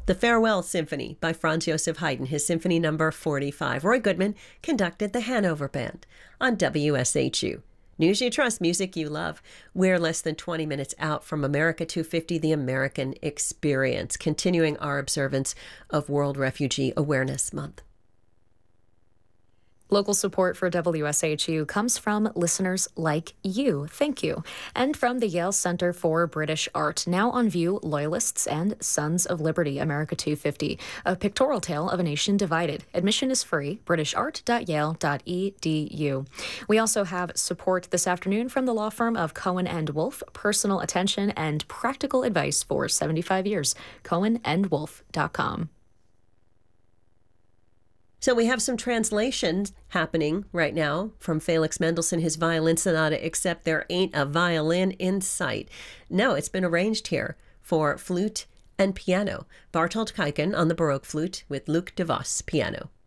The Farewell Symphony by Franz Joseph Haydn, his Symphony Number 45. Roy Goodman conducted the Hanover Band on WSHU. News you trust, music you love. We're less than 20 minutes out from America 250, the American Experience, continuing our observance of World Refugee Awareness Month. Local support for WSHU comes from listeners like you. Thank you. And from the Yale Center for British Art, now on view, Loyalists and Sons of Liberty, America 250, a pictorial tale of a nation divided. Admission is free, britishart.yale.edu. We also have support this afternoon from the law firm of Cohen and Wolf, personal attention and practical advice for 75 years, cohenandwolf.com. So we have some translations happening right now from Felix Mendelssohn, his violin sonata, except there ain't a violin in sight. No, it's been arranged here for flute and piano. Bartold Kuiken on the Baroque flute with Luc de Vos piano.